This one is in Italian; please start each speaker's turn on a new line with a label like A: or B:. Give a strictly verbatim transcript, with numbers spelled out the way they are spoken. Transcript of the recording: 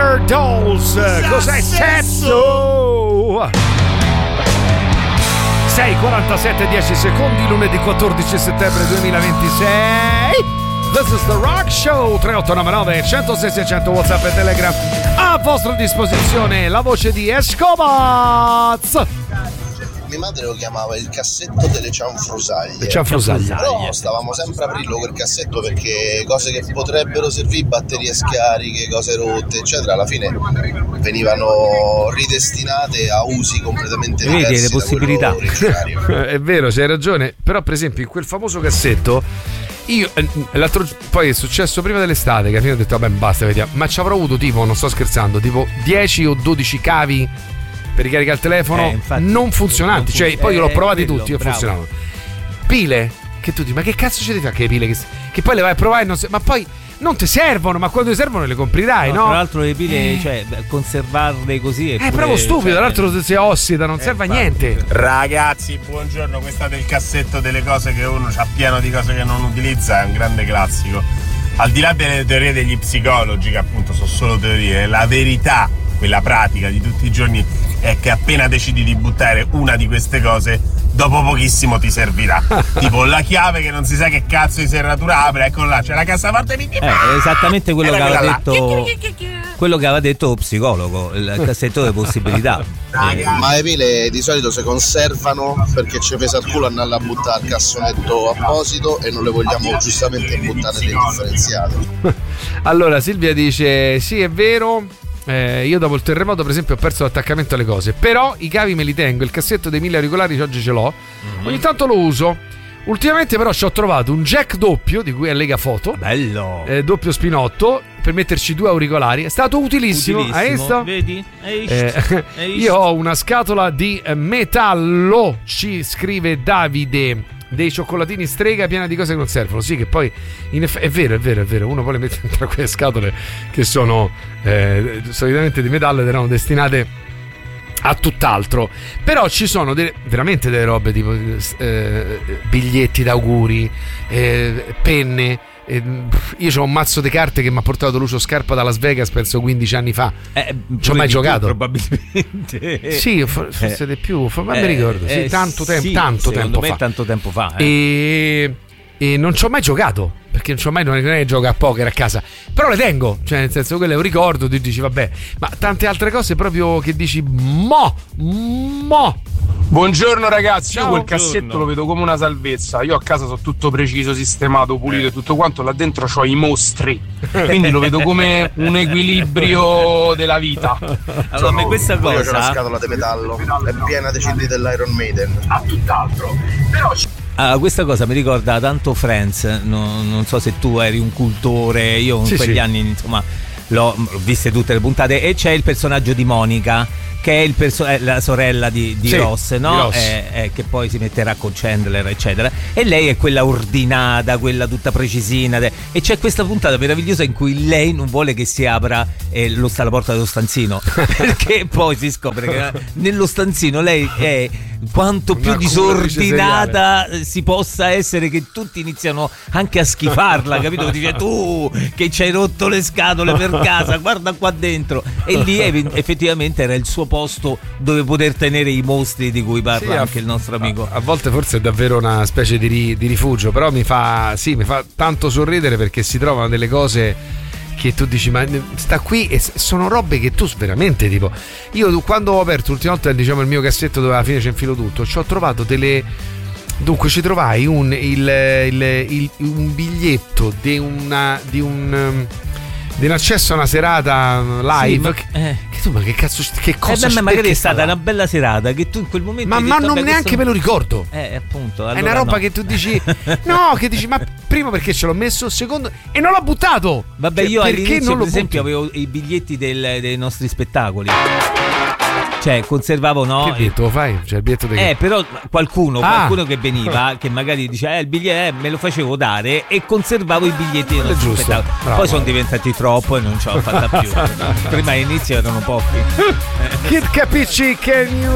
A: Gender Dolls. Cos'è sesso? sei e quarantasette dieci secondi, lunedì quattordici settembre duemilaventisei. This is The Rock Show. Tre otto nove nove uno zero sei sei zero zero WhatsApp e Telegram. A vostra disposizione la voce di Escobaz.
B: Mia madre lo chiamava il cassetto delle cianfrusaglie.
A: Le cianfrusaglie.
B: Però stavamo sempre a aprirlo quel cassetto perché cose che potrebbero servire, batterie scariche, cose rotte, eccetera, alla fine venivano ridestinate a usi completamente diversi.
C: Vedi le possibilità.
A: È vero, c'hai ragione. Però, per esempio, in quel famoso cassetto, io l'altro poi è successo prima dell'estate, che alla fine ho detto vabbè basta, vediamo. Ma ci avrò avuto tipo, non sto scherzando, tipo dieci o dodici cavi per ricaricare il telefono eh, infatti, non funzionanti, non fun- cioè poi io l'ho provati quello, tutti, io funzionavano. Pile che tu dici ma che cazzo ci devi fare che le pile che, che poi le vai a provare e non se- ma poi non ti servono, ma quando ti servono le comprirai, no?
C: no? Tra l'altro le pile, eh. cioè conservarle così è,
A: è proprio stupido, tra l'altro si ossida, non
C: eh,
A: serve a
C: infatti,
A: niente.
D: Ragazzi, buongiorno, questa è del cassetto delle cose che uno c'ha pieno di cose che non utilizza, è un grande classico. Al di là delle teorie degli psicologi, che appunto sono solo teorie, la verità, quella pratica di tutti i giorni, è che appena decidi di buttare una di queste cose, dopo pochissimo ti servirà. Tipo la chiave che non si sa che cazzo di serratura apre, ecco là, c'è la cassaforte di
C: eh, è esattamente quello che aveva detto quello che aveva detto lo psicologo, il cassetto delle possibilità.
B: eh. Ma le pile di solito si conservano perché ci pesa il culo andare a buttare al cassonetto apposito e non le vogliamo giustamente buttare nel differenziato.
A: Allora Silvia dice sì, è vero. Eh, io dopo il terremoto per esempio ho perso l'attaccamento alle cose, però i cavi me li tengo, il cassetto dei mille auricolari oggi ce l'ho, mm-hmm. ogni tanto lo uso. Ultimamente però ci ho trovato un jack doppio di cui è Lega Foto,
C: bello,
A: eh, doppio spinotto per metterci due auricolari, è stato utilissimo, utilissimo. Hai visto?
C: Vedi?
A: Eh, io ho una scatola di metallo, ci scrive Davide, dei cioccolatini strega piena di cose che non servono. Sì, che poi in eff- è vero, è vero, è vero. Uno poi le mette dentro quelle scatole che sono eh, solitamente di metallo ed erano destinate a tutt'altro. Però ci sono delle, veramente delle robe tipo eh, biglietti d'auguri, eh, penne. Eh, io ho un mazzo di carte che mi ha portato Lucio Scarpa da Las Vegas, penso quindici anni fa.
C: Eh,
A: ci ho mai giocato?
C: Più, probabilmente.
A: Sì, forse eh, di più, ma eh, mi ricordo. Sì,
C: eh,
A: tanto tempo,
C: sì,
A: tanto tempo
C: me
A: fa.
C: tanto tempo fa. Eh.
A: E, e non ci ho mai giocato. Perché non ci ho mai, non è che gioco a poker a casa. Però le tengo, cioè nel senso, quello è un ricordo. Tu dici vabbè, ma tante altre cose proprio che dici mo, mo.
E: Buongiorno ragazzi,
A: Ciao,
E: io quel
A: buongiorno.
E: cassetto lo vedo come una salvezza. Io a casa sono tutto preciso, sistemato, pulito e tutto quanto. Là dentro c'ho i mostri, quindi lo vedo come un equilibrio della vita.
C: Allora, ma questa cosa,
B: io c'ho una scatola di metallo, è piena di C D dell'Iron Maiden.
E: A tutt'altro. Però
C: ah, questa cosa mi ricorda tanto Friends. No, non so se tu eri un cultore, io in
A: sì,
C: quegli
A: sì.
C: anni insomma l'ho, l'ho viste tutte le puntate, e c'è il personaggio di Monica, che è, il perso- è la sorella di, di
A: sì,
C: Ross, no?
A: Di Ross.
C: È, è, che poi si metterà con Chandler, eccetera. E lei è quella ordinata, quella tutta precisina. De- e c'è questa puntata meravigliosa in cui lei non vuole che si apra eh, lo sta la porta dello stanzino, perché poi si scopre che nello stanzino lei è quanto più
A: Una
C: disordinata si possa essere, che tutti iniziano anche a schifarla, capito? Che dice tu che ci hai rotto le scatole per casa, guarda qua dentro. E lì effettivamente era il suo posto dove poter tenere i mostri di cui parla sì, anche
A: a,
C: il nostro amico.
A: A, a volte forse è davvero una specie di, ri, di rifugio, però mi fa sì, mi fa tanto sorridere perché si trovano delle cose che tu dici ma sta qui, e sono robe che tu veramente tipo, io quando ho aperto l'ultima volta diciamo il mio cassetto dove alla fine c'è infilo tutto, ci ho trovato delle, dunque ci trovai un, il, il, il, un biglietto di una di un di un accesso a una serata live. Sì, ma, eh. che tu ma che cazzo, che cosa
C: eh beh, magari è stata
A: là?
C: Una bella serata che tu in quel momento
A: ma,
C: hai
A: ma
C: detto,
A: non neanche questo... me lo ricordo.
C: Eh appunto, allora
A: è una roba
C: no.
A: che tu dici no, che dici ma primo perché ce l'ho messo, secondo e non l'ho buttato.
C: Vabbè,
A: cioè,
C: io
A: perché
C: all'inizio
A: non
C: per esempio
A: butto?
C: avevo i biglietti del, dei nostri spettacoli. Cioè conservavo, no?
A: Che biglietto lo fai? Cioè il biglietto dei...
C: Eh però qualcuno
A: ah.
C: qualcuno che veniva, che magari dice eh il biglietto eh, me lo facevo dare, e conservavo i biglietti dei nostri
A: giusto.
C: spettacoli.
A: Bravo.
C: Poi sono diventati troppo e non ce l'ho fatta più. Prima all'inizio erano pochi.
A: Kid Capisci, can you